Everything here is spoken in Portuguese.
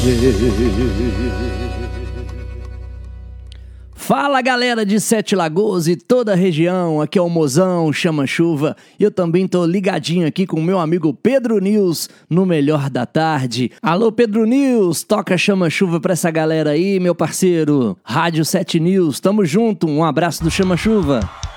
Fala galera de Sete Lagoas e toda a região, aqui é o Mozão Chama Chuva e eu também tô ligadinho aqui com o meu amigo Pedro News no Melhor da Tarde. Alô Pedro News, toca Chama Chuva pra essa galera aí, meu parceiro. Rádio 7 News, tamo junto, um abraço do Chama Chuva.